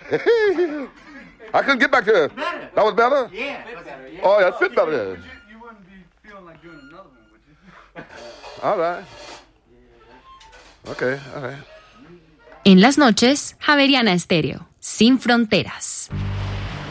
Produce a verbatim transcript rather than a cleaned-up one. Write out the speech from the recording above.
I couldn't get back there. Better. That was better? Yeah. Better, yeah. Oh, yeah, it fit better there. But you, you wouldn't be feeling like doing another one, would you? All right. Okay, all right. En las noches, Javeriana Estéreo, sin fronteras.